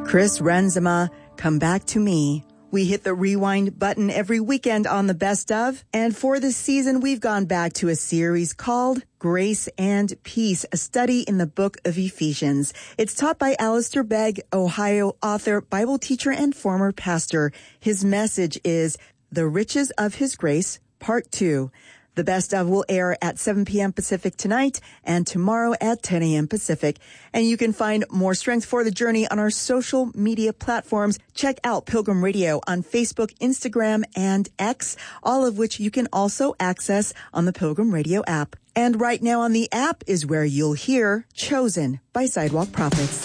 Chris Renzema, Come Back to Me. We hit the rewind button every weekend on the best of, and for this season, we've gone back to a series called Grace and Peace, a study in the book of Ephesians. It's taught by Alistair Begg, Ohio author, Bible teacher, and former pastor. His message is The Riches of His Grace, Part 2. The best of will air at 7 p.m. Pacific tonight and tomorrow at 10 a.m. Pacific. And you can find more Strength for the Journey on our social media platforms. Check out Pilgrim Radio on Facebook, Instagram, and X, all of which you can also access on the Pilgrim Radio app. And right now on the app is where you'll hear Chosen by Sidewalk Prophets.